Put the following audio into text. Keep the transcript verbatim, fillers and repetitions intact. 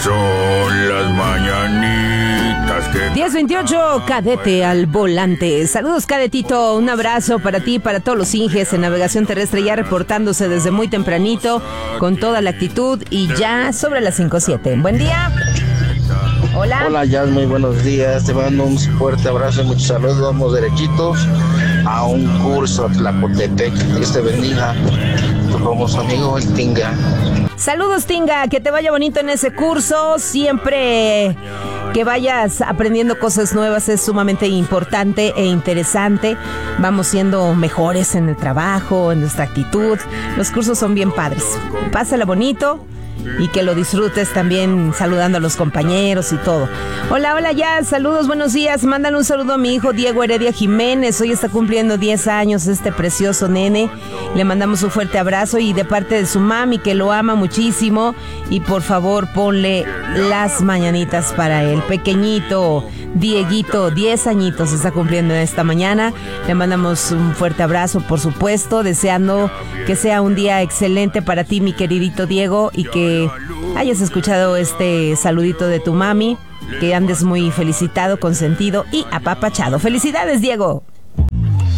son las mañanitas que... diez veintiocho, Cadete al volante. Saludos, Cadetito, un abrazo para ti, para todos los Inges en navegación terrestre, ya reportándose desde muy tempranito, con toda la actitud y ya sobre las cinco siete. Buen día. Hola. Hola, Jazz, muy buenos días. Te mando un fuerte abrazo y muchos saludos. Vamos derechitos a un curso a Tlacotepec. Dios te bendiga. Tu famoso amigo, el Tinga. Saludos, Tinga, que te vaya bonito en ese curso. Siempre que vayas aprendiendo cosas nuevas es sumamente importante e interesante. Vamos siendo mejores en el trabajo, en nuestra actitud. Los cursos son bien padres. Pásala bonito y que lo disfrutes también saludando a los compañeros y todo. Hola, hola, ya, saludos, buenos días. Mándale un saludo a mi hijo Diego Heredia Jiménez. Hoy está cumpliendo diez años este precioso nene. Le mandamos un fuerte abrazo y de parte de su mami, que lo ama muchísimo. Y por favor, ponle las mañanitas para él. Pequeñito Dieguito, diez añitos está cumpliendo esta mañana. Le mandamos un fuerte abrazo, por supuesto, deseando que sea un día excelente para ti, mi queridito Diego, y que hayas escuchado este saludito de tu mami, que andes muy felicitado, consentido y apapachado. ¡Felicidades, Diego!